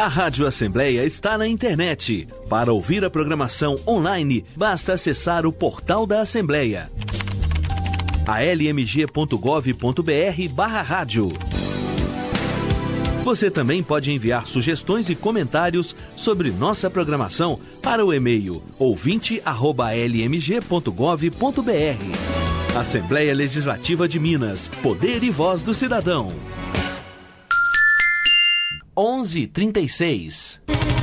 A Rádio Assembleia está na internet. Para ouvir a programação online, basta acessar o portal da Assembleia. almg.gov.br/rádio. Você também pode enviar sugestões e comentários sobre nossa programação para o e-mail ouvinte@lmg.gov.br. Assembleia Legislativa de Minas. Poder e voz do cidadão. 11h36.